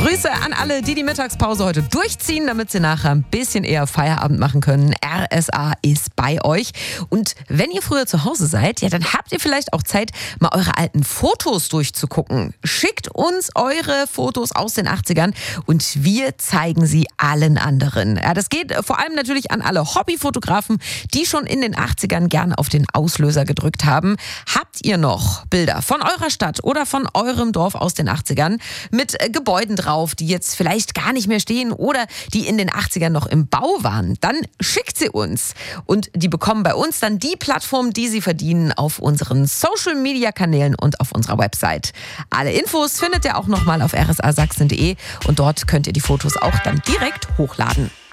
Grüße an alle, die Mittagspause heute durchziehen, damit sie nachher ein bisschen eher Feierabend machen können. RSA ist bei euch. Und wenn ihr früher zu Hause seid, ja, dann habt ihr vielleicht auch Zeit, mal eure alten Fotos durchzugucken. Schickt uns eure Fotos aus den 80ern und wir zeigen sie allen anderen. Ja, das geht vor allem natürlich an alle Hobbyfotografen, die schon in den 80ern gern auf den Auslöser gedrückt haben. Habt ihr noch Bilder von eurer Stadt oder von eurem Dorf aus den 80ern mit Gebäuden drauf, die jetzt vielleicht gar nicht mehr stehen oder die in den 80ern noch im Bau waren? Dann schickt sie uns und die bekommen bei uns dann die Plattform, die sie verdienen, auf unseren Social-Media-Kanälen und auf unserer Website. Alle Infos findet ihr auch nochmal auf rsasachsen.de und dort könnt ihr die Fotos auch dann direkt hochladen.